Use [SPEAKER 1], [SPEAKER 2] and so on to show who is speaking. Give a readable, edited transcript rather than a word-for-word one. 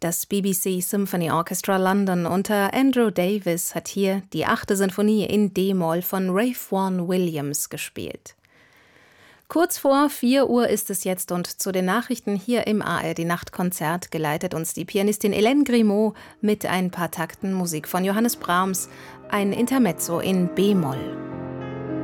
[SPEAKER 1] Das BBC Symphony Orchestra London unter Andrew Davis hat hier die 8. Sinfonie in D-Moll von Ralph Vaughan Williams gespielt. Kurz vor 4 Uhr ist es jetzt und zu den Nachrichten hier im ARD-Nachtkonzert geleitet uns die Pianistin Hélène Grimaud mit ein paar Takten Musik von Johannes Brahms, ein Intermezzo in B-Moll.